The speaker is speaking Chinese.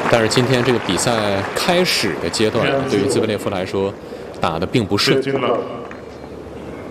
但是今天这个比赛开始的阶段，对于兹维列夫来说，打得并不顺。